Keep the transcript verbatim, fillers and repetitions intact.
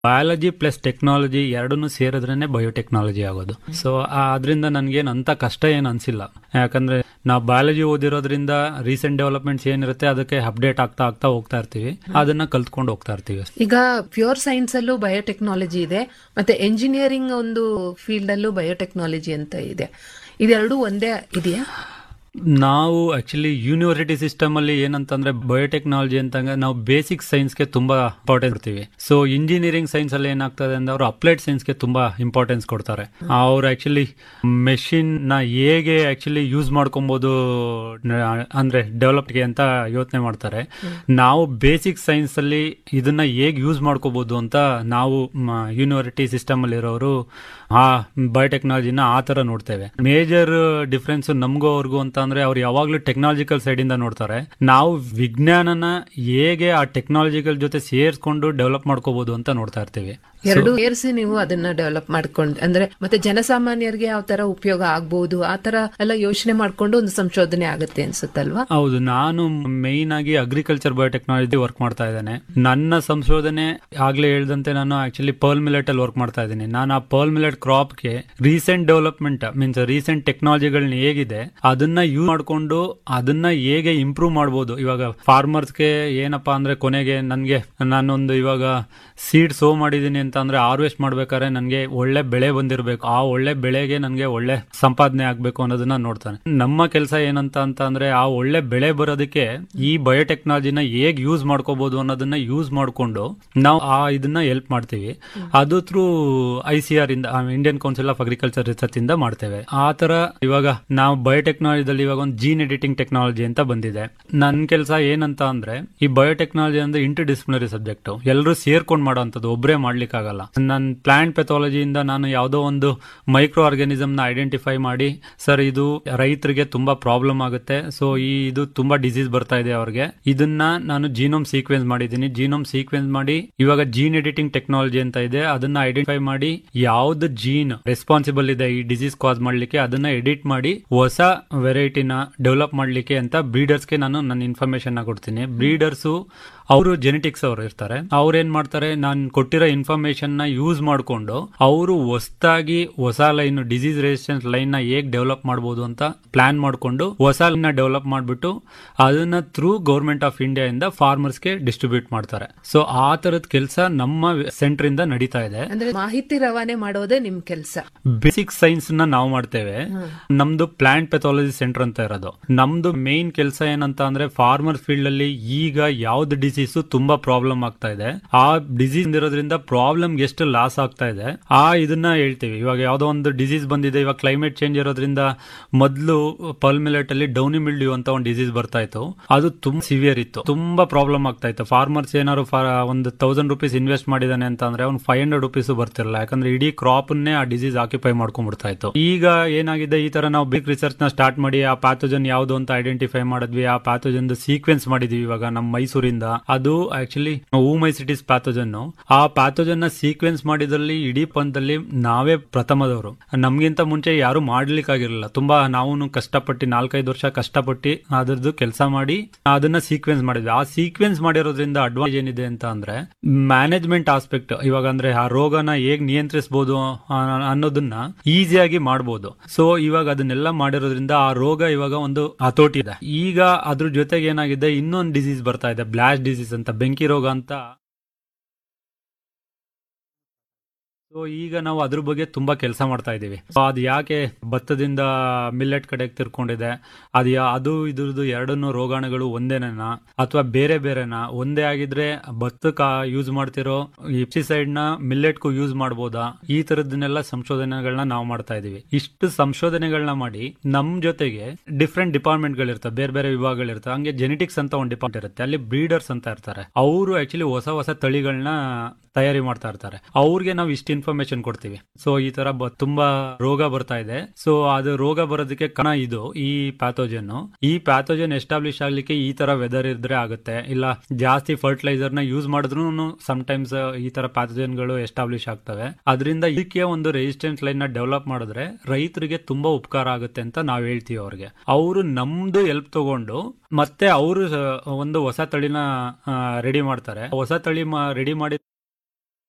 Biology plus technology ಎರಡನ್ನೂ ಸೇರಿದ್ರೇನೆ biotechnology ಆಗೋದು. So ಅದರಿಂದ ನನ್ಗೇನ್ ಅಂತ ಕಷ್ಟ ಏನ್ ಅನ್ಸಿಲ್ಲ. ಯಾಕಂದ್ರೆ ನಾವು ಬಯಾಲಜಿ ಓದಿರೋದ್ರಿಂದ ರೀಸೆಂಟ್ ಡೆವಲಪ್ಮೆಂಟ್ಸ್ ಏನಿರುತ್ತೆ ಅದಕ್ಕೆ ಅಪ್ಡೇಟ್ ಆಗ್ತಾ ಆಗ್ತಾ ಹೋಗ್ತಾ ಇರ್ತೀವಿ, ಅದನ್ನ ಕಲ್ತ್ಕೊಂಡು ಹೋಗ್ತಾ ಇರ್ತೀವಿ. ಈಗ ಪ್ಯೂರ್ ಸೈನ್ಸ್ ಅಲ್ಲೂ ಬಯೋಟೆಕ್ನಾಲಜಿ ಇದೆ, ಮತ್ತೆ ಎಂಜಿನಿಯರಿಂಗ್ ಒಂದು ಫೀಲ್ಡ್ ಅಲ್ಲೂ ಬಯೋಟೆಕ್ನಾಲಜಿ ಅಂತ ಇದೆ. ಇದೆರಡು ಒಂದೇ ಇದೆಯಾ? ನಾವು ಆಕ್ಚುಲಿ ಯೂನಿವರ್ಸಿಟಿ ಸಿಸ್ಟಮ್ ಅಲ್ಲಿ ಏನಂತಂದ್ರೆ ಬಯೋಟೆಕ್ನಾಲಜಿ ಅಂತಂದ್ರೆ ನಾವು ಬೇಸಿಕ್ ಸೈನ್ಸ್ ಗೆ ತುಂಬಾ ಇಂಪಾರ್ಟೆನ್ಸ್ ಕೊಡ್ತೀವಿ. ಸೊ ಇಂಜಿನಿಯರಿಂಗ್ ಸೈನ್ಸ್ ಅಲ್ಲಿ ಏನಾಗ್ತದೆ ಅಂದ್ರೆ ಅವರು ಅಪ್ಲೈಡ್ ಸೈನ್ಸ್ ಗೆ ತುಂಬಾ ಇಂಪಾರ್ಟೆನ್ಸ್ ಕೊಡ್ತಾರೆ. ಅವ್ರು ಆಕ್ಚುಲಿ ಮೆಷಿನ್ ನ ಹೇಗೆ ಆಕ್ಚುಲಿ ಯೂಸ್ ಮಾಡ್ಕೊಬಹುದು ಅಂದ್ರೆ ಡೆವಲಪ್ ಗೆ ಅಂತ ಯೋಚನೆ ಮಾಡ್ತಾರೆ. ನಾವು ಬೇಸಿಕ್ ಸೈನ್ಸ್ ಅಲ್ಲಿ ಇದನ್ನ ಹೇಗೆ ಯೂಸ್ ಮಾಡ್ಕೋಬಹುದು ಅಂತ ನಾವು ಯೂನಿವರ್ಸಿಟಿ ಸಿಸ್ಟಮ್ ಅಲ್ಲಿ ಇರೋರು ಆ ಬಯೋಟೆಕ್ನಾಲಜಿನ ಆ ತರ ನೋಡ್ತೇವೆ. ಮೇಜರ್ ಡಿಫ್ರೆನ್ಸ್ ನಮ್ಗೂ ಅವ್ರಿಗೂ ಅಂತ ಅಂದ್ರೆ ಅವ್ರು ಯಾವಾಗ್ಲೂ ಟೆಕ್ನಾಲಜಿಕಲ್ ಸೈಡ್ ಇಂದ ನೋಡ್ತಾರೆ. ನಾವು ವಿಜ್ಞಾನನ ಹೇಗೆ ಆ ಟೆಕ್ನಾಲಜಿಕಲ್ ಜೊತೆ ಸೇರಿಸ್ಕೊಂಡು ಡೆವಲಪ್ ಮಾಡ್ಕೋಬಹುದು ಅಂತ ನೋಡ್ತಾ ಇರ್ತೀವಿ. ಎರಡು ಸೇರಿಸಿ ನೀವು ಅದನ್ನ ಡೆವಲಪ್ ಮಾಡ್ಕೊಂಡು ಅಂದ್ರೆ ಮತ್ತೆ ಜನಸಾಮಾನ್ಯರಿಗೆ ಯಾವ ತರ ಉಪಯೋಗ ಆಗ್ಬಹುದು ಆ ತರ ಎಲ್ಲ ಯೋಚನೆ ಮಾಡ್ಕೊಂಡು ಒಂದು ಸಂಶೋಧನೆ ಆಗುತ್ತೆ ಅನ್ಸುತ್ತಲ್ವಾ? ಹೌದು, ನಾನು ಮೈನ್ ಆಗಿ ಅಗ್ರಿಕಲ್ಚರ್ ಬಯೋಟೆಕ್ನಾಲಜಿ ವರ್ಕ್ ಮಾಡ್ತಾ ಇದ್ದೇನೆ. ನನ್ನ ಸಂಶೋಧನೆ ಆಗ್ಲೇ ಹೇಳ್ದಂತೆ ನಾನು ಆಕ್ಚುಲಿ ಪರ್ಲ್ ಮಿಲೆಟ್ ಅಲ್ಲಿ ವರ್ಕ್ ಮಾಡ್ತಾ ಇದ್ದೀನಿ. ನಾನು ಆ ಪರ್ಲ್ ಮಿಲೆಟ್ ಕ್ರಾಪ್ ಗೆ ರೀಸೆಂಟ್ ಡೆವಲಪ್ಮೆಂಟ್ ಮೀನ್ಸ್ ರೀಸೆಂಟ್ ಟೆಕ್ನಾಲಜಿಗಳನ್ನ ಹೇಗಿದೆ ಅದನ್ನ ಯೂಸ್ ಮಾಡ್ಕೊಂಡು ಅದನ್ನ ಹೇಗೆ ಇಂಪ್ರೂವ್ ಮಾಡಬಹುದು. ಇವಾಗ ಫಾರ್ಮರ್ಸ್ ಗೆ ಏನಪ್ಪಾ ಅಂದ್ರೆ ಕೊನೆಗೆ ನನ್ಗೆ ನಾನೊಂದು ಇವಾಗ ಸೀಡ್ ಸೋ ಮಾಡಿದೀನಿ ಅಂತ ಅಂದ್ರೆ ಹಾರ್ವೆಸ್ಟ್ ಮಾಡ್ಬೇಕಾದ್ರೆ ನನ್ಗೆ ಒಳ್ಳೆ ಬೆಳೆ ಬಂದಿರಬೇಕು, ಆ ಒಳ್ಳೆ ಬೆಳೆಗೆ ನನ್ಗೆ ಒಳ್ಳೆ ಸಂಪಾದನೆ ಆಗ್ಬೇಕು ಅನ್ನೋದನ್ನ ನೋಡ್ತಾನೆ. ನಮ್ಮ ಕೆಲಸ ಏನಂತ ಅಂತ ಅಂದ್ರೆ ಆ ಒಳ್ಳೆ ಬೆಳೆ ಬರೋದಕ್ಕೆ ಈ ಬಯೋಟೆಕ್ನಾಲಜಿನ ಹೇಗ್ ಯೂಸ್ ಮಾಡ್ಕೋಬಹುದು ಅನ್ನೋದನ್ನ ಯೂಸ್ ಮಾಡ್ಕೊಂಡು ನಾವು ಆ ಇದನ್ನ ಹೆಲ್ಪ್ ಮಾಡ್ತೀವಿ. ಅದು ಥ್ರೂ ಐ ಸಿ ಆರ್ ಇಂದ Indian council of agriculture research ಇಂದ ಮಾಡ್ತೇವೆ. ಆ ತರ ಇವಾಗ ನಾವು ಬಯೋಟೆಕ್ನಾಲಜಿದಲ್ಲಿ ಇವಾಗ ಒಂದು ಜೀನ್ ಎಡಿಟಿಂಗ್ ಟೆಕ್ನಾಲಜಿ ಅಂತ ಬಂದಿದೆ. ನನ್ನ ಕೆಲಸ ಏನಂತ ಅಂದ್ರೆ ಈ ಬಯೋಟೆಕ್ನಾಲಜಿ ಅಂದ್ರೆ ಇಂಟರ್ ಡಿಸಿಪ್ಲಿನರಿ ಸಬ್ಜೆಕ್ಟ್, ಎಲ್ಲರೂ ಸೇರ್ಕೊಂಡು ಮಾಡೋಂಥದ್ದು, ಒಬ್ಬರೇ ಮಾಡ್ಲಿಕ್ಕೆ ಆಗಲ್ಲ. ನನ್ನ ಪ್ಲಾಂಟ್ ಪೆಥಾಲಜಿಯಿಂದ ನಾನು ಯಾವುದೋ ಒಂದು ಮೈಕ್ರೋ ಆರ್ಗಾನಿಸಮ್ ನ ಐಡೆಂಟಿಫೈ ಮಾಡಿ ಸರ್ ಇದು ರೈತರಿಗೆ ತುಂಬಾ ಪ್ರಾಬ್ಲಮ್ ಆಗುತ್ತೆ, ಸೊ ಈ ಇದು ತುಂಬಾ ಡಿಸೀಸ್ ಬರ್ತಾ ಇದೆ ಅವ್ರಿಗೆ, ಇದನ್ನ ನಾನು ಜೀನೋಮ್ ಸೀಕ್ವೆನ್ಸ್ ಮಾಡಿದ್ದೀನಿ. ಜೀನೋಮ್ ಸೀಕ್ವೆನ್ಸ್ ಮಾಡಿ ಇವಾಗ ಜೀನ್ ಎಡಿಟಿಂಗ್ ಟೆಕ್ನಾಲಜಿ ಅಂತ ಇದೆ, ಅದನ್ನ ಐಡೆಂಟಿಫೈ ಮಾಡಿ ಯಾವ್ದು ಜೀನ್ ರೆಸ್ಪಾನ್ಸಿಬಲ್ ಇದೆ ಈ ಡಿಸೀಸ್ ಕಾಸ್ ಮಾಡ್ಲಿಕ್ಕೆ ಅದನ್ನ ಎಡಿಟ್ ಮಾಡಿ ಹೊಸ ವೆರೈಟಿನ ಡೆವಲಪ್ ಮಾಡ್ಲಿಕ್ಕೆ ಅಂತ ಬ್ರೀಡರ್ಸ್ಗೆ ನಾನು ನನ್ನ ಇನ್ಫಾರ್ಮೇಶನ್ ನ ಕೊಡ್ತೀನಿ. ಬ್ರೀಡರ್ಸು ಅವರು ಜೆನೆಟಿಕ್ಸ್ ಅವರು ಇರ್ತಾರೆ, ಅವ್ರು ಏನ್ ಮಾಡ್ತಾರೆ ನಾನು ಕೊಟ್ಟಿರೋ ಇನ್ಫಾರ್ಮೇಶನ್ ನ ಯೂಸ್ ಮಾಡ್ಕೊಂಡು ಅವರು ಹೊಸದಾಗಿ ಹೊಸ ಲೈನ್ ಡಿಸೀಸ್ ರೆಸಿಸ್ಟೆನ್ಸ್ ಲೈನ್ ನ ಹೇಗ್ ಡೆವಲಪ್ ಮಾಡಬಹುದು ಅಂತ ಪ್ಲಾನ್ ಮಾಡ್ಕೊಂಡು ಹೊಸ ಲೈನ್ ನ ಡೆವಲಪ್ ಮಾಡ್ಬಿಟ್ಟು ಅದನ್ನ ಥ್ರೂ ಗೌರ್ಮೆಂಟ್ ಆಫ್ ಇಂಡಿಯಾ ಇಂದ ಫಾರ್ಮರ್ಸ್ ಗೆ ಡಿಸ್ಟ್ರಿಬ್ಯೂಟ್ ಮಾಡ್ತಾರೆ. ಸೊ ಆ ತರದ ಕೆಲಸ ನಮ್ಮ ಸೆಂಟರ್ ಇಂದ ನಡೀತಾ ಇದೆ. ಅಂದ್ರೆ ಮಾಹಿತಿ ರವಾನೆ ಮಾಡೋದೇ ನಿಮ್ ಕೆಲಸ. ಬೇಸಿಕ್ ಸೈನ್ಸ್ ನ ನಾವು ಮಾಡ್ತೇವೆ. ನಮ್ದು ಪ್ಲಾಂಟ್ ಪೆಥಾಲಜಿ ಸೆಂಟರ್ ಅಂತ ಇರೋದು. ನಮ್ದು ಮೇನ್ ಕೆಲಸ ಏನಂತ ಅಂದ್ರೆ ಫಾರ್ಮರ್ ಫೀಲ್ಡ್ ಅಲ್ಲಿ ಈಗ ಯಾವ್ದು ಡಿಸೀಸ್ ತುಂಬಾ ಪ್ರಾಬ್ಲಮ್ ಆಗ್ತಾ ಇದೆ, ಆ ಡಿಸೀಸ್ ಇರೋದ್ರಿಂದ ಪ್ರಾಬ್ಲಮ್ ಎಷ್ಟು ಲಾಸ್ ಆಗ್ತಾ ಇದೆ ಆ ಇದನ್ನ ಹೇಳ್ತೀವಿ. ಇವಾಗ ಯಾವ್ದೋ ಒಂದು ಡಿಸೀಸ್ ಬಂದಿದೆ, ಇವಾಗ ಕ್ಲೈಮೇಟ್ ಚೇಂಜ್ ಇರೋದ್ರಿಂದ ಮೊದಲು ಪರ್ಲ್ ಮಿಲೆಟ್ ಅಲ್ಲಿ ಡೌನಿ ಮಿಲ್ಡ್ಯೂ ಅಂತ ಒಂದು ಡಿಸೀಸ್ ಬರ್ತಾ ಇತ್ತು, ಅದು ತುಂಬಾ ಸಿವಿಯರ್ ಇತ್ತು, ತುಂಬಾ ಪ್ರಾಬ್ಲಮ್ ಆಗ್ತಾ ಇತ್ತು. ಫಾರ್ಮರ್ಸ್ ಏನಾದ್ರು ಒಂದು ತೌಸಂಡ್ ರುಪೀಸ್ ಇನ್ವೆಸ್ಟ್ ಮಾಡಿದಾನೆ ಅಂತ ಅಂದ್ರೆ ಅವ್ನು ಫೈವ್ ಹಂಡ್ರೆಡ್ ರುಪೀಸ್ ಬರ್ತಿರಲ್ಲ, ಯಾಕಂದ್ರೆ ಇಡೀ ಕ್ರಾಪ್ ಅನ್ನೇ ಆ ಡಿಸೀಸ್ ಆಕ್ಯುಪೈ ಮಾಡ್ಕೊಂಡ್ಬಿಡ್ತಾ ಇತ್ತು. ಈಗ ಏನಾಗಿದೆ, ಈ ತರ ನಾವು ಬಿಗ್ ರಿಸರ್ಚ್ ನ ಸ್ಟಾರ್ಟ್ ಮಾಡಿ ಆ ಪ್ಯಾಥೋಜನ್ ಯಾವ್ದು ಅಂತ ಐಡೆಂಟಿಫೈ ಮಾಡಿದ್ವಿ, ಆ ಪ್ಯಾಥೋಜನ್ ಸೀಕ್ವೆನ್ಸ್ ಮಾಡಿದ್ವಿ ಇವಾಗ ನಮ್ಮ ಮೈಸೂರಿಂದ. ಅದು ಆಕ್ಚುಲಿ ಊಮೈಸಿಟಿಸ್ ಪ್ಯಾಥೋಜನ್. ಆ ಪ್ಯಾಥೋಜನ್ ನ ಸೀಕ್ವೆನ್ಸ್ ಮಾಡಿದ್ರಲ್ಲಿ ಇಡೀ ಪಂತದಲ್ಲಿ ನಾವೇ ಪ್ರಥಮದವರು. ನಮ್ಗಿಂತ ಮುಂಚೆ ಯಾರು ಮಾಡ್ಲಿಕ್ಕಾಗಿರಲಿಲ್ಲ. ತುಂಬಾ ನಾವು ಕಷ್ಟಪಟ್ಟು ನಾಲ್ಕೈದು ವರ್ಷ ಕಷ್ಟಪಟ್ಟು ಅದ್ರದ್ದು ಕೆಲಸ ಮಾಡಿ ಅದನ್ನ ಸೀಕ್ವೆನ್ಸ್ ಮಾಡಿದ್ವಿ. ಆ ಸೀಕ್ವೆನ್ಸ್ ಮಾಡಿರೋದ್ರಿಂದ ಅಡ್ವಾಂಟೇಜ್ ಏನಿದೆ ಅಂತ ಅಂದ್ರೆ ಮ್ಯಾನೇಜ್ಮೆಂಟ್ ಆಸ್ಪೆಕ್ಟ್, ಇವಾಗ ಅಂದ್ರೆ ಆ ರೋಗನ ಹೇಗ್ ನಿಯಂತ್ರಿಸಬಹುದು ಅನ್ನೋದನ್ನ ಈಸಿಯಾಗಿ ಮಾಡಬಹುದು. ಸೊ ಇವಾಗ ಅದನ್ನೆಲ್ಲ ಮಾಡಿರೋದ್ರಿಂದ ಆ ರೋಗ ಇವಾಗ ಒಂದು ಹತೋಟಿ ಇದೆ. ಈಗ ಅದ್ರ ಜೊತೆಗೆ ಏನಾಗಿದೆ, ಇನ್ನೊಂದು ಡಿಸೀಸ್ ಬರ್ತಾ ಇದೆ, ಬ್ಲಾಸ್ಟ್ ಡಿಸೀಸ್ ಅಂತ, ಬೆಂಕಿ ರೋಗ ಅಂತ. ಸೊ ಈಗ ನಾವು ಅದ್ರ ಬಗ್ಗೆ ತುಂಬಾ ಕೆಲಸ ಮಾಡ್ತಾ ಇದೀವಿ. ಅದು ಯಾಕೆ ಭತ್ತದಿಂದ ಮಿಲ್ಲೆಟ್ ಕಡೆಗೆ ತಿರ್ಕೊಂಡಿದೆ, ಅದು ಅದು ಇದ್ರದ್ದು ಎರಡನ್ನು ರೋಗಾಣುಗಳು ಒಂದೇನೇನಾ ಅಥವಾ ಬೇರೆ ಬೇರೆನಾ? ಒಂದೇ ಆಗಿದ್ರೆ ಭತ್ತಕ್ಕ ಯೂಸ್ ಮಾಡ್ತಿರೋ ಪೆಸ್ಟಿಸೈಡ್ ನ ಮಿಲ್ಲೆಟ್ಗೂ ಯೂಸ್ ಮಾಡಬಹುದಾ? ಈ ತರದನ್ನೆಲ್ಲ ಸಂಶೋಧನೆಗಳನ್ನ ನಾವು ಮಾಡ್ತಾ ಇದೀವಿ. ಇಷ್ಟು ಸಂಶೋಧನೆಗಳನ್ನ ಮಾಡಿ ನಮ್ ಜೊತೆಗೆ ಡಿಫ್ರೆಂಟ್ ಡಿಪಾರ್ಟ್ಮೆಂಟ್ ಗಳಿರ್ತವೆ, ಬೇರೆ ಬೇರೆ ವಿಭಾಗಗಳಿರ್ತವೆ. ಹಂಗೆ ಜೆನೆಟಿಕ್ಸ್ ಅಂತ ಒಂದು ಡಿಪಾರ್ಟ್ಮೆಂಟ್ ಇರುತ್ತೆ, ಅಲ್ಲಿ ಬ್ರೀಡರ್ಸ್ ಅಂತ ಇರ್ತಾರೆ. ಅವರು ಆಕ್ಚುಲಿ ಹೊಸ ಹೊಸ ತಳಿಗಳನ್ನ ತಯಾರಿ ಮಾಡ್ತಾ ಇರ್ತಾರೆ. ಅವ್ರಿಗೆ ನಾವು ಇಷ್ಟು ಇನ್ಫಾರ್ಮೇಶನ್ ಕೊಡ್ತೀವಿ. ಸೊ ಈ ತರ ತುಂಬಾ ರೋಗ ಬರ್ತಾ ಇದೆ, ಸೊ ಅದು ರೋಗ ಬರೋದಕ್ಕೆ ಕಾರಣ ಇದು ಈ ಪ್ಯಾಥೋಜನ್. ಈ ಪ್ಯಾಥೋಜನ್ ಎಸ್ಟಾಬ್ಲಿಷ್ ಆಗ್ಲಿಕ್ಕೆ ಈ ತರ ವೆದರ್ ಇದ್ರೆ ಆಗುತ್ತೆ, ಇಲ್ಲ ಜಾಸ್ತಿ ಫರ್ಟಿಲೈಸರ್ ನ ಯೂಸ್ ಮಾಡಿದ್ರು ಸಮ್ ಟೈಮ್ಸ್ ಈ ತರ ಪ್ಯಾಥೋಜನ್ ಗಳು ಎಸ್ಟಾಬ್ಲಿಷ್ ಆಗ್ತವೆ. ಅದರಿಂದ ಇದಕ್ಕೆ ಒಂದು ರೆಸಿಸ್ಟೆನ್ಸ್ ಲೈನ್ ನ ಡೆವಲಪ್ ಮಾಡಿದ್ರೆ ರೈತರಿಗೆ ತುಂಬಾ ಉಪಕಾರ ಆಗುತ್ತೆ ಅಂತ ನಾವ್ ಹೇಳ್ತೀವಿ ಅವ್ರಿಗೆ. ಅವರು ನಮ್ದು ಹೆಲ್ಪ್ ತಗೊಂಡು ಮತ್ತೆ ಅವರು ಒಂದು ಹೊಸ ತಳಿನ ರೆಡಿ ಮಾಡ್ತಾರೆ. ಹೊಸ ತಳಿ ರೆಡಿ ಮಾಡಿ